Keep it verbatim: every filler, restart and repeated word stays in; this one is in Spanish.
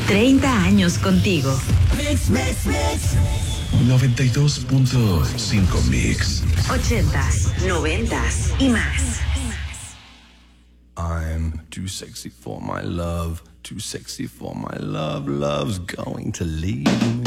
treinta años contigo. Mix, mix, mix. noventa y dos punto cinco Mix. ochentas, noventas y más. I'm too sexy for my love, too sexy for my love, love's going to leave me.